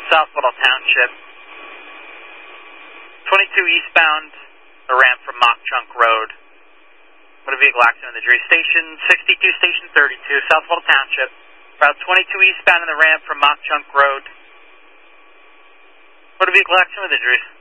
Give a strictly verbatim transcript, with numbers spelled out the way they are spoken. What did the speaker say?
South Whittle Township. twenty-two eastbound, the ramp from Mock Chunk Road. Motor vehicle accident in the jury. Station sixty-two, Station thirty-two, South Whittle Township. Route twenty-two eastbound in the ramp from Mock Chunk Road. Motor vehicle accident in the jury.